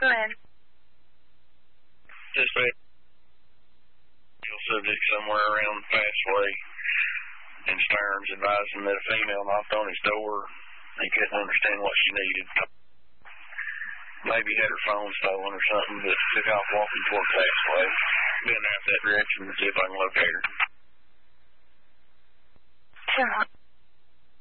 Lynn. Dispatch. Subject somewhere around the passway in Stearns advising that a female knocked on his door. He couldn't understand what she needed. Maybe had her phone stolen or something, but took off walking toward the passway. Been out that direction to see if I can locate her. 10-1.